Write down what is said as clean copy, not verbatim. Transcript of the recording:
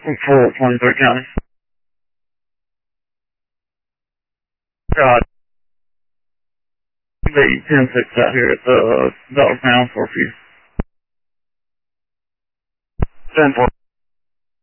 for 23rd County. God. 10-6 out here at the Dollar Pound for a few. 10-4.